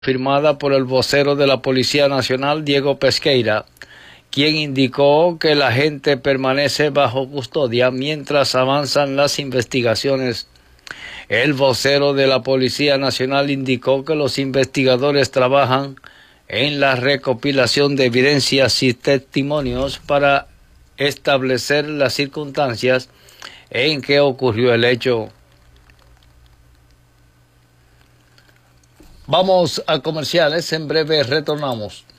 firmada por el vocero de la Policía Nacional, Diego Pesqueira, quien indicó que la gente permanece bajo custodia mientras avanzan las investigaciones. El vocero de la Policía Nacional indicó que los investigadores trabajan en la recopilación de evidencias y testimonios para establecer las circunstancias en que ocurrió el hecho. Vamos a comerciales, en breve retornamos.